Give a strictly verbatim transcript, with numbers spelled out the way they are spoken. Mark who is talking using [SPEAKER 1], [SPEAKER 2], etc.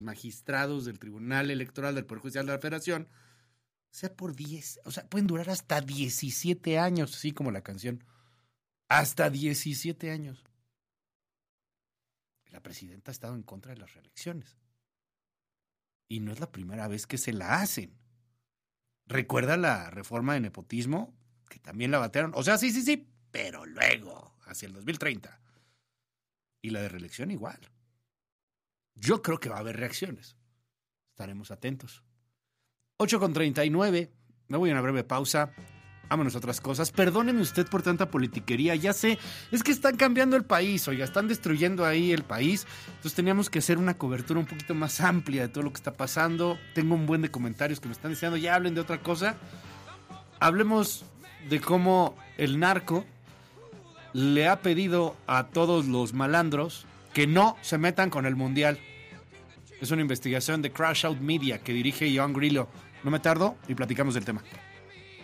[SPEAKER 1] magistrados del Tribunal Electoral del Poder Judicial de la Federación, sea por diez, o sea, pueden durar hasta diecisiete años, así como la canción. Hasta diecisiete años. La presidenta ha estado en contra de las reelecciones. Y no es la primera vez que se la hacen. ¿Recuerda la reforma de nepotismo? Que también la batearon. O sea, sí, sí, sí, pero luego, hacia el dos mil treinta. Y la de reelección igual. Yo creo que va a haber reacciones. Estaremos atentos. ocho con treinta y nueve. Me voy a una breve pausa. Vámonos a otras cosas. Perdóneme usted por tanta politiquería. Ya sé, es que están cambiando el país, oiga, están destruyendo ahí el país. Entonces teníamos que hacer una cobertura un poquito más amplia de todo lo que está pasando. Tengo un buen de comentarios que me están diciendo, ya hablen de otra cosa. Hablemos de cómo el narco le ha pedido a todos los malandros que no se metan con el mundial. Es una investigación de Crash Out Media que dirige Ioan Grillo. No me tardo y platicamos del tema.